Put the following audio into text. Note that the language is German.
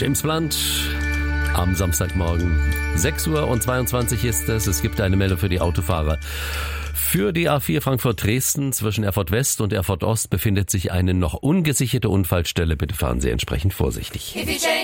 James Blunt am Samstagmorgen. 6:22 Uhr ist es. Es gibt eine Meldung für die Autofahrer. Für die A4 Frankfurt-Dresden zwischen Erfurt West und Erfurt Ost befindet sich eine noch ungesicherte Unfallstelle. Bitte fahren Sie entsprechend vorsichtig.